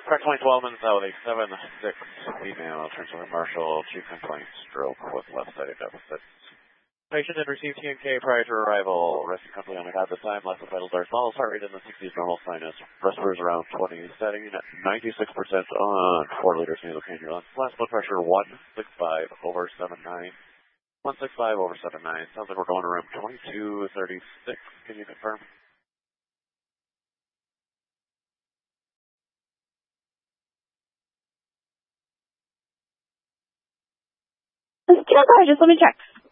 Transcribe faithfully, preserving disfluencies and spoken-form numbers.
Correct twenty twelve and South eight seven six female, Transfer Marshall, two ten points, stroke with left sided deficit. Patient had received T N K prior to arrival. Resting comfortably on the at the time. Left of vitals are small. Heart rate in the sixties. Normal sinus. Respirators around twenty. Setting at ninety-six percent on four liters nasal cannula. Last blood pressure one sixty-five over seventy-nine. one sixty-five over seventy-nine. Sounds like we're going to room twenty-two thirty-six. Can you confirm? Just let me check.